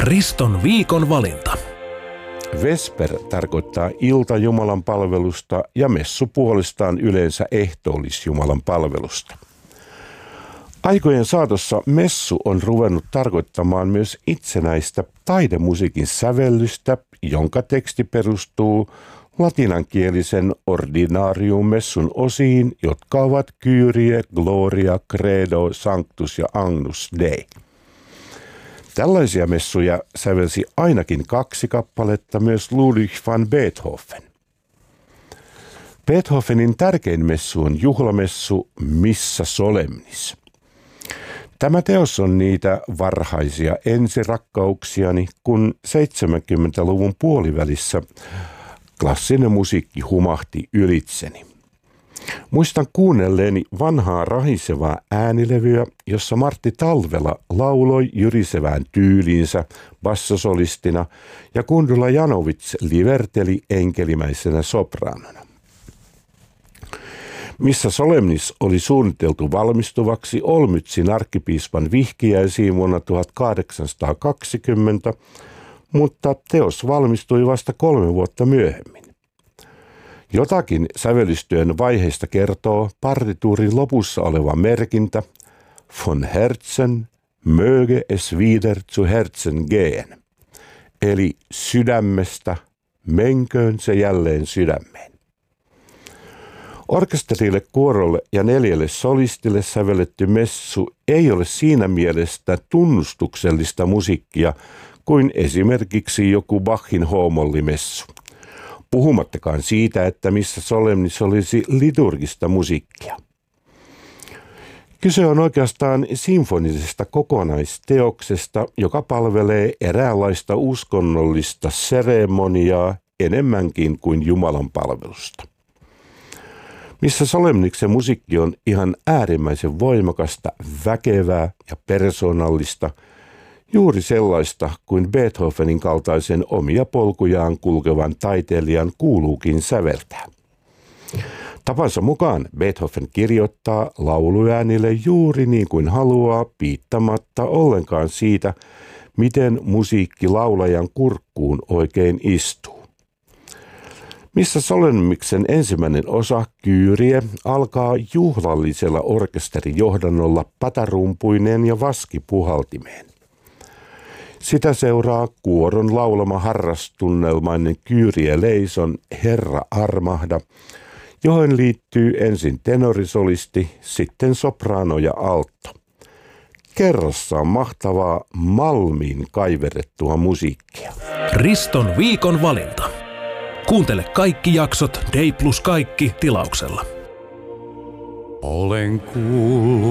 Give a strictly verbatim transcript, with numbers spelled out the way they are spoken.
Riston viikon valinta. Vesper tarkoittaa ilta Jumalan palvelusta ja messu puolestaan yleensä ehtoollis Jumalan palvelusta. Aikojen saatossa messu on ruvennut tarkoittamaan myös itsenäistä taidemusiikin sävellystä, jonka teksti perustuu latinankielisen ordinarium messun osiin, jotka ovat Kyrie, Gloria, Credo, Sanctus ja Agnus Dei. Tällaisia messuja sävelsi ainakin kaksi kappaletta myös Ludwig van Beethoven. Beethovenin tärkein messu on juhlamessu Missa Solemnis. Tämä teos on niitä varhaisia ensirakkauksiani, kun seitsemänkymmentäluvun puolivälissä klassinen musiikki humahti ylitseni. Muistan kuunnelleeni vanhaa rahisevaa äänilevyä, jossa Martti Talvela lauloi jyrisevään tyyliinsä bassosolistina ja Kundula Janowitz liverteli enkelimäisenä sopraanona. Missa Solemnis oli suunniteltu valmistuvaksi Olmützin arkkipiispan vihkiäisiin vuonna tuhatkahdeksansataakaksikymmentä, mutta teos valmistui vasta kolme vuotta myöhemmin. Jotakin sävellystyön vaiheista kertoo partituurin lopussa oleva merkintä von Herzen möge es wieder zu Herzen gehen, eli sydämestä menköön se jälleen sydämeen. Orkesterille, kuorolle ja neljälle solistille sävelletty messu ei ole siinä mielessä tunnustuksellista musiikkia kuin esimerkiksi joku Bachin H-mollimessu. Puhumattakaan siitä, että Missa Solemnis olisi liturgista musiikkia. Kyse on oikeastaan sinfonisesta kokonaisteoksesta, joka palvelee eräänlaista uskonnollista seremoniaa enemmänkin kuin Jumalan palvelusta. Missa Solemniksen musiikki on ihan äärimmäisen voimakasta, väkevää ja persoonallista, juuri sellaista kuin Beethovenin kaltaisen omia polkujaan kulkevan taiteilijan kuuluukin säveltää. Tapansa mukaan Beethoven kirjoittaa lauluäänille juuri niin kuin haluaa, piittamatta ollenkaan siitä, miten musiikki laulajan kurkkuun oikein istuu. Missa Solemniksen ensimmäinen osa, Kyrie, alkaa juhlallisella orkesterijohdannolla patarumpuineen ja vaskipuhaltimeen. Sitä seuraa kuoron laulama harrastunnelmainen Kyrie Leison Herra armahda, johon liittyy ensin tenorisolisti, sitten sopraano ja altto. Kerrassaan mahtavaa malmiin kaiverrettua musiikkia. Riston viikon valinta. Kuuntele kaikki jaksot Dei Plus Kaikki -tilauksella. Olen kuullut